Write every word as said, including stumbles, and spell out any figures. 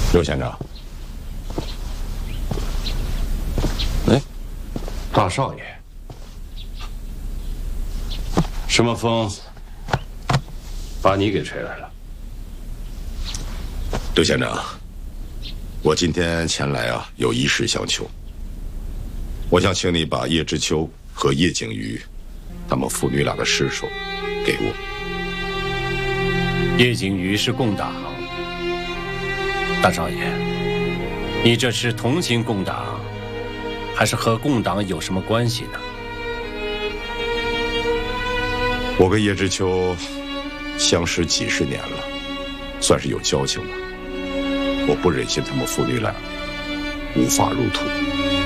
刘县长， 哎，大少爷，什么风把你给吹来了？ 刘县长，我今天前来啊，有一事相求。我想请你把叶知秋和叶景瑜他们父女俩的尸首给我。 叶景瑜是共党，大少爷，你这是同情共党，还是和共党有什么关系呢？ 我跟叶知秋相识几十年了，算是有交情吧。我不忍心他们父女俩无法入土。